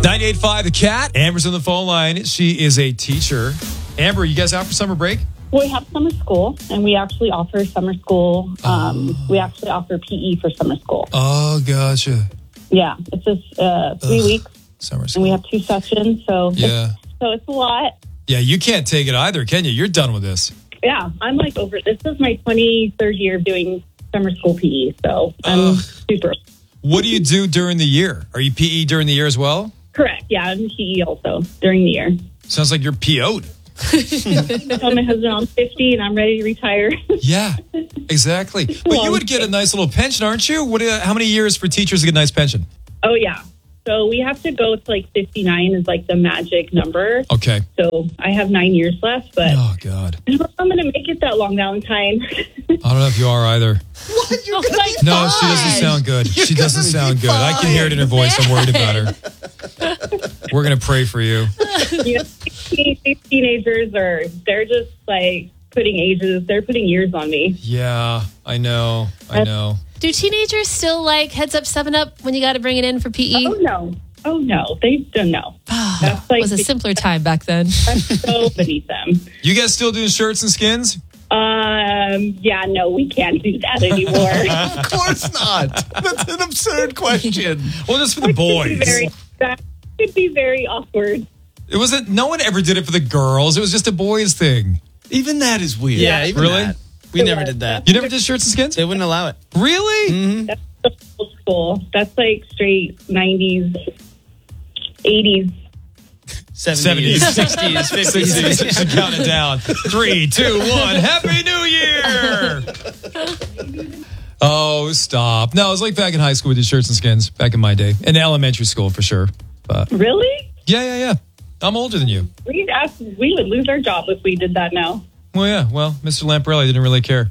98.5 The Cat. Amber's on the phone line. She is a teacher. Amber, you guys out for summer break? We have summer school, and we actually offer summer school. We actually offer PE for summer school. Oh, gotcha. Yeah, it's just 3 weeks, Summer school. and we have 2 sessions, so Yeah. it's a lot. Yeah, you can't take it either, can you? You're done with this. Yeah, I'm like over. This is my 23rd year of doing summer school PE, so I'm super. What do you do during the year? Are you PE during the year as well? Correct. Yeah, I'm PE also during the year. Sounds like you're PO'd. I told my husband I'm 50 and I'm ready to retire. Yeah, exactly. But you would get a nice little pension, aren't you? How many years for teachers to get a nice pension? Oh, yeah. So we have to go to like 59 is like the magic number. Okay. So I have 9 years left, but Oh, God. I don't know if I'm going to make it that long, Valentine. I don't know if you are either. What? You're gonna be No, fine. she doesn't sound good. She doesn't gonna sound be good. I can hear it in her voice. I'm worried about her. We're going to pray for you. You know, these teenagers they're just like they're putting years on me. Yeah, I know. Do teenagers still like heads up, 7-Up when you got to bring it in for PE? Oh, no. They don't know. That's It was a simpler time back then. That's so beneath them. You guys still doing shirts and skins? Yeah, no, we can't do that anymore. Of course not. That's an absurd question. Well, just for the boys. That could be very awkward. It wasn't. No one ever did it for the girls. It was just a boys thing. Even that is weird. Yeah, even Really? that. We never did that. You never did shirts and skins? They wouldn't allow it. Really? That's so old school. That's like straight 90s, 80s. 70s, 60s, 50s. She's counting down. 3, 2, 1. Happy New Year! Oh, stop. No, it was like back in high school with the shirts and skins back in my day. In elementary school, for sure. But Really? yeah. I'm older than you. We would lose our job if we did that now. Well, yeah. Well, Mr. Lamparelli didn't really care.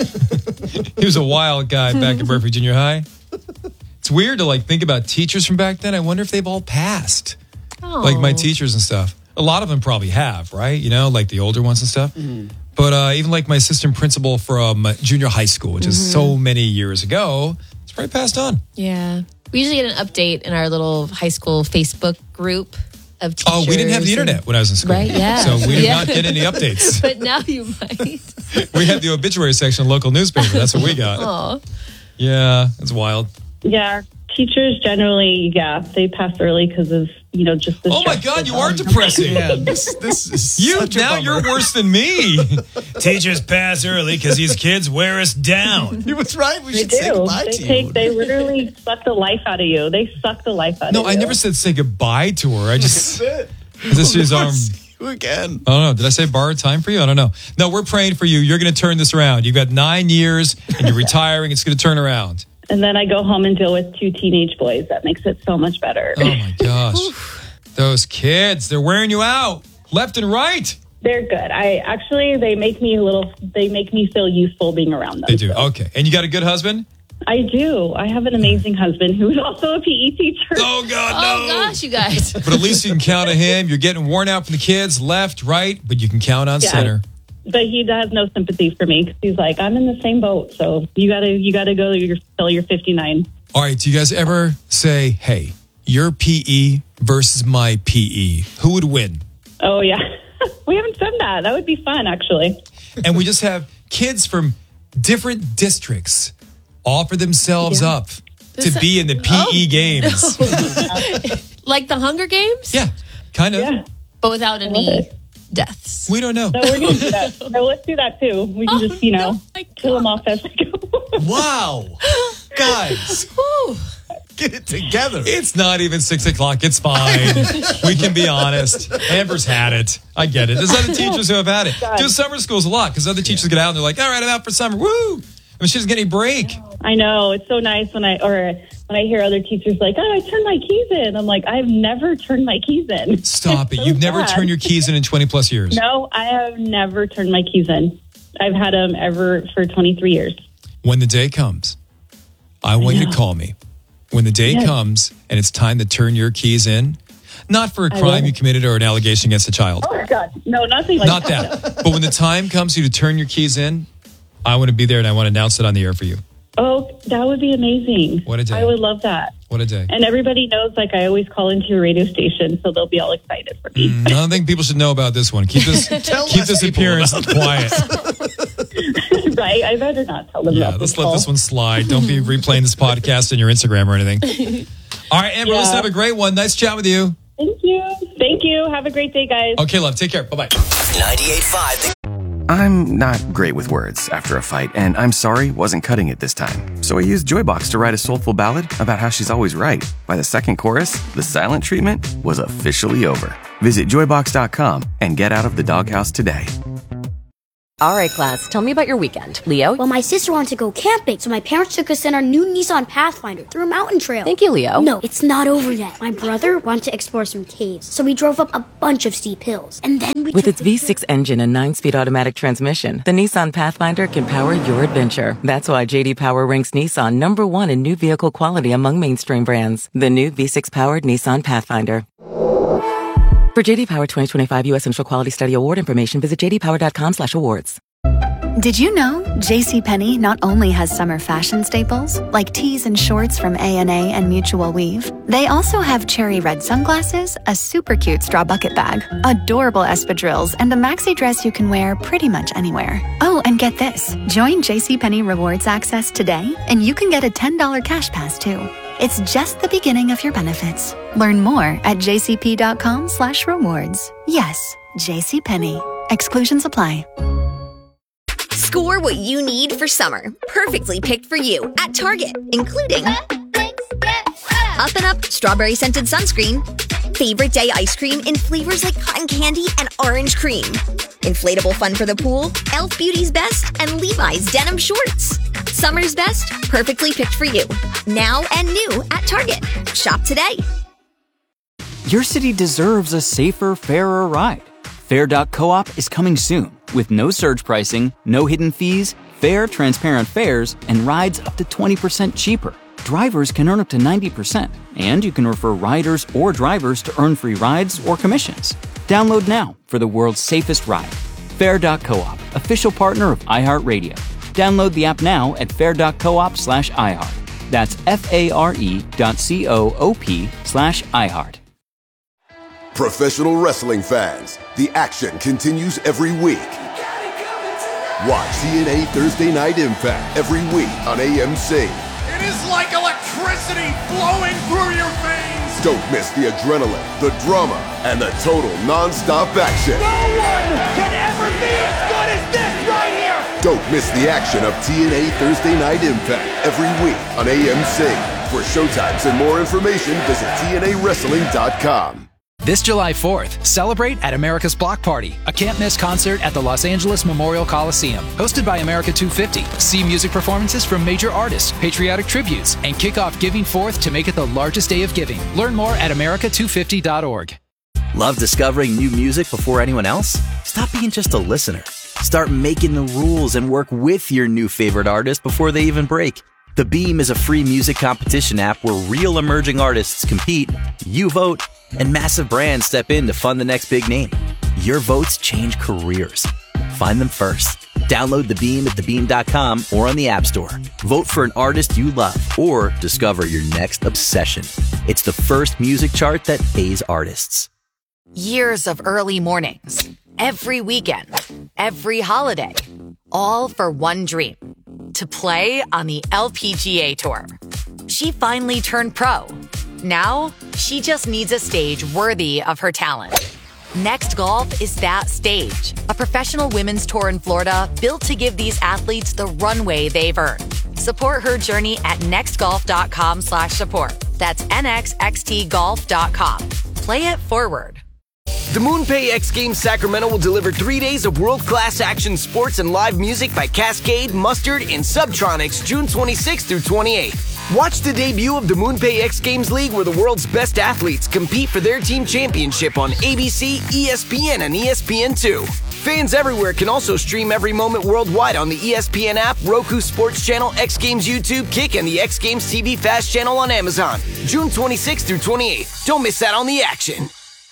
He was a wild guy back at Murphy Junior High. It's weird to like think about teachers from back then. I wonder if they've all passed. Oh. Like my teachers and stuff. A lot of them probably have, right? You know, like the older ones and stuff. But even like my assistant principal from junior high school, which is so many years ago, it's probably passed on. Yeah. We usually get an update in our little high school Facebook group of teachers. Oh, we didn't have the internet when I was in school. Right, yeah. So we did Yeah. not get any updates. But now you might. We had the obituary section of local newspaper. That's what we got. Aw. Yeah, it's wild. Yeah, teachers generally, they pass early because of, just the Oh my stress God, that's you are on. depressing. Yeah, this is You such a now bummer. you're worse than me. Teachers pass early because these kids wear us down. You was right. We They should say do. goodbye to you. They literally suck the life out of you. They suck the life out of you. No, I never said say goodbye to her. I just That's it. this is We'll see you again. I don't know. Did I say borrowed time for you? I don't know. No, we're praying for you. You're going to turn this around. You've got 9 years and you're retiring. It's going to turn around. And then I go home and deal with 2 teenage boys. That makes it so much better. Oh my gosh. Those kids, they're wearing you out left and right. They're good. They make me feel useful being around them. They do. So. Okay. And you got a good husband? I do. I have an amazing husband who is also a PE teacher. Oh God, no. Oh, gosh, you guys. But at least you can count on him. You're getting worn out from the kids, left, right, but you can count on Yeah. center. But he has no sympathy for me because he's like, I'm in the same boat. So you gotta go till you're 59. All right. Do you guys ever say, hey, your PE versus my PE? Who would win? Oh yeah, we haven't done that. That would be fun, actually. And we just have kids from different districts offer themselves up to be in the PE games. Like the Hunger Games? Yeah, kind of. Yeah. But without love any it. deaths. We don't know. So we're gonna do that. No, let's do that too. We can just my kill them God. off as we go. Wow. Guys, Whew. get it together. It's not even 6 o'clock. It's fine. We can be honest. Amber's had it. I get it. There's other teachers who have had it. Do summer schools a lot because other teachers get out and they're like, all right, I'm out for summer. Woo! I mean, she doesn't get any break. I know, it's so nice when I hear other teachers like, oh, I turned my keys in. I'm like, I've never turned my keys in. Stop it. so You've never sad. turned your keys in 20 plus years. No, I have never turned my keys in. I've had them ever for 23 years. When the day comes, I want you to call me. When the day comes and it's time to turn your keys in, not for a crime you committed or an allegation against a child. Oh, God. No, nothing like Not that. But when the time comes for you to turn your keys in, I want to be there and I want to announce it on the air for you. Oh, that would be amazing. What a day. I would love that. What a day. And everybody knows, like, I always call into your radio station, so they'll be all excited for me. I don't think people should know about this one. Keep this appearance quiet. Right? I better not tell them Yeah, about let's this let call. this one slide. Don't be replaying this podcast on your Instagram or anything. All right, Amber, listen, have a great one. Nice chat with you. Thank you. Thank you. Have a great day, guys. Okay, love. Take care. Bye-bye. 98.5. I'm not great with words after a fight, and I'm sorry wasn't cutting it this time. So I used Joybox to write a soulful ballad about how she's always right. By the second chorus, the silent treatment was officially over. Visit joybox.com and get out of the doghouse today. All right, class, tell me about your weekend. Leo? Well, my sister wanted to go camping, so my parents took us in our new Nissan Pathfinder through a mountain trail. Thank you, Leo. No, it's not over yet. My brother wanted to explore some caves, so we drove up a bunch of steep hills, and then we With its V6 engine and 9-speed automatic transmission, the Nissan Pathfinder can power your adventure. That's why J.D. Power ranks Nissan #1 in new vehicle quality among mainstream brands. The new V6-powered Nissan Pathfinder. For J.D. Power 2025 U.S. Central Quality Study Award information, visit jdpower.com/awards. Did you know JCPenney not only has summer fashion staples, like tees and shorts from A&A and Mutual Weave, they also have cherry red sunglasses, a super cute straw bucket bag, adorable espadrilles, and a maxi dress you can wear pretty much anywhere. Oh, and get this. Join JCPenney Rewards Access today, and you can get a $10 cash pass, too. It's just the beginning of your benefits. Learn more at jcp.com/rewards. Yes, JCPenney. Exclusions apply. Score what you need for summer. Perfectly picked for you at Target, including Up and Up strawberry scented sunscreen, favorite day ice cream in flavors like cotton candy and orange cream, inflatable fun for the pool, Elf Beauty's Best, and Levi's denim shorts. Summer's best, perfectly picked for you. Now and new at Target. Shop today. Your city deserves a safer, fairer ride. Fair.coop is coming soon with no surge pricing, no hidden fees, fair, transparent fares, and rides up to 20% cheaper. Drivers can earn up to 90%, and you can refer riders or drivers to earn free rides or commissions. Download now for the world's safest ride. Fair.coop, official partner of iHeartRadio. Download the app now at fair.coop/iHeart. That's FARE.coop/iHeart. Professional wrestling fans, the action continues every week. Watch TNA Thursday Night Impact every week on AMC. It is like electricity flowing through your veins. Don't miss the adrenaline, the drama, and the total non-stop action. No one can ever be as good as this right here. Don't miss the action of TNA Thursday Night Impact every week on AMC. For showtimes and more information, visit TNAWrestling.com. This July 4th, celebrate at America's Block Party, a can't-miss concert at the Los Angeles Memorial Coliseum. Hosted by America 250. See music performances from major artists, patriotic tributes, and kick off Giving Forth to make it the largest day of giving. Learn more at america250.org. Love discovering new music before anyone else? Stop being just a listener. Start making the rules and work with your new favorite artist before they even break. The Beam is a free music competition app where real emerging artists compete, you vote, and massive brands step in to fund the next big name. Your votes change careers. Find them first. Download The Beam at thebeam.com or on the App Store. Vote for an artist you love or discover your next obsession. It's the first music chart that pays artists. Years of early mornings, every weekend, every holiday, all for one dream. To play on the LPGA Tour. She finally turned pro. Now, she just needs a stage worthy of her talent. Next Golf is that stage. A professional women's tour in Florida built to give these athletes the runway they've earned. Support her journey at nextgolf.com/support. That's nxxtgolf.com. Play it forward. The MoonPay X Games Sacramento will deliver 3 days of world-class action sports and live music by Cascade, Mustard, and Subtronics June 26th through 28th. Watch the debut of the MoonPay X Games League where the world's best athletes compete for their team championship on ABC, ESPN, and ESPN2. Fans everywhere can also stream every moment worldwide on the ESPN app, Roku Sports Channel, X Games YouTube, Kick, and the X Games TV Fast Channel on Amazon. June 26th through 28th. Don't miss out on the action.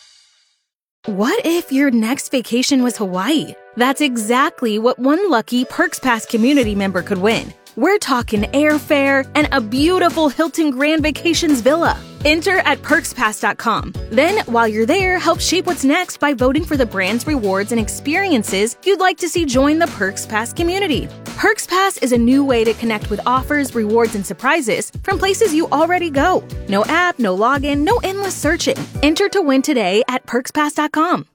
What if your next vacation was Hawaii? That's exactly what one lucky Perks Pass community member could win. We're talking airfare and a beautiful Hilton Grand Vacations villa. Enter at PerksPass.com. Then, while you're there, help shape what's next by voting for the brands, rewards, and experiences you'd like to see join the Perks Pass community. Perks Pass is a new way to connect with offers, rewards, and surprises from places you already go. No app, no login, no endless searching. Enter to win today at PerksPass.com.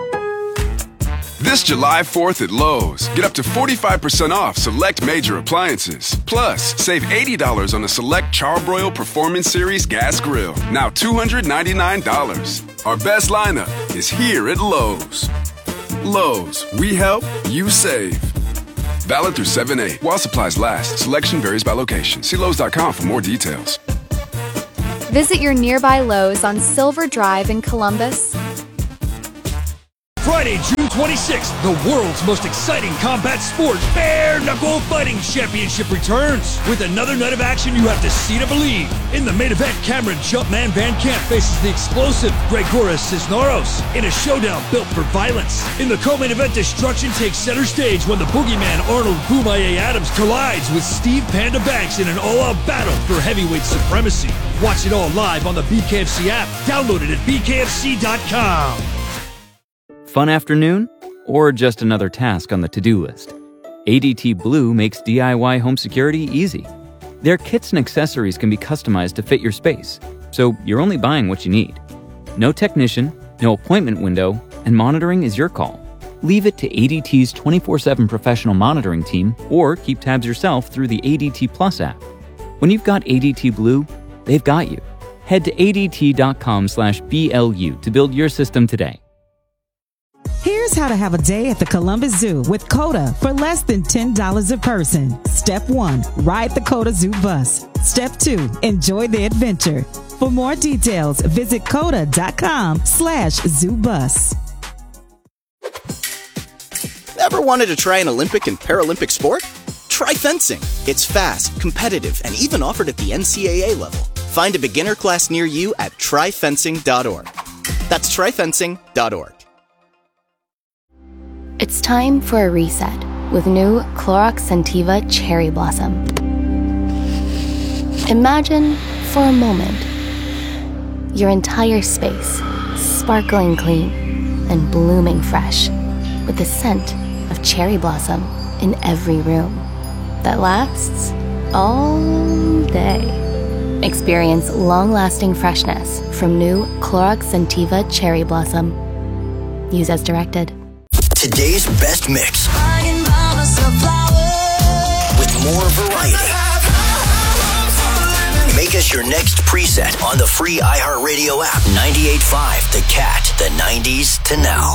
This July 4th at Lowe's, get up to 45% off select major appliances. Plus, save $80 on a select Charbroil Performance Series gas grill, now $299. Our best lineup is here at Lowe's. Lowe's, we help, you save. Valid through 7/8 while supplies last. Selection varies by location. See Lowes.com for more details. Visit your nearby Lowe's on Silver Drive in Columbus. Friday, June 26th, the world's most exciting combat sport, Bare Knuckle Fighting Championship returns. With another night of action you have to see to believe. In the main event, Cameron Jumpman Van Camp faces the explosive Gregoras Cisneros in a showdown built for violence. In the co-main event, destruction takes center stage when the boogeyman Arnold Boomaye Adams collides with Steve Panda Banks in an all-out battle for heavyweight supremacy. Watch it all live on the BKFC app. Download it at bkfc.com. Fun afternoon? Or just another task on the to-do list? ADT Blue makes DIY home security easy. Their kits and accessories can be customized to fit your space, so you're only buying what you need. No technician, no appointment window, and monitoring is your call. Leave it to ADT's 24/7 professional monitoring team, or keep tabs yourself through the ADT Plus app. When you've got ADT Blue, they've got you. Head to ADT.com/BLU to build your system today. Here's how to have a day at the Columbus Zoo with CODA for less than $10 a person. Step 1, ride the CODA Zoo bus. Step 2, enjoy the adventure. For more details, visit coda.com/zoobus. Ever wanted to try an Olympic and Paralympic sport? Try fencing. It's fast, competitive, and even offered at the NCAA level. Find a beginner class near you at tryfencing.org. That's tryfencing.org. It's time for a reset with new Clorox Scentiva Cherry Blossom. Imagine, for a moment, your entire space sparkling clean and blooming fresh with the scent of cherry blossom in every room that lasts all day. Experience long-lasting freshness from new Clorox Scentiva Cherry Blossom. Use as directed. Today's best mix with more variety. Make us your next preset on the free iHeartRadio app. 98.5 The Cat, the 90s to now.